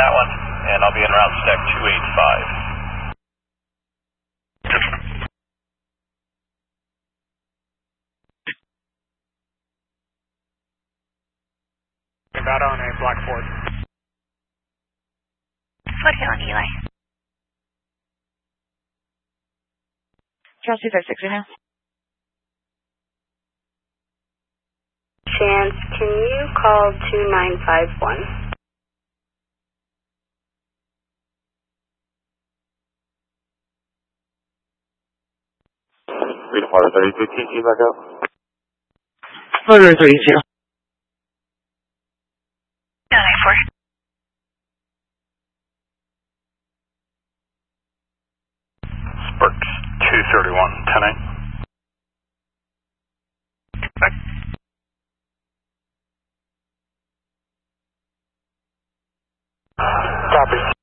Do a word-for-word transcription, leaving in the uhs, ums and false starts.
that one, and I'll be in route stack two eighty-five. About on a Black Ford. Fort Hill on Eli. Chelsea five six right now. Chance, can you call two nine five one? Freedom Water thirty-two, T T back up. Motor thirty-two. nine nine four. Sparks two thirty-one, ten eight. Copy.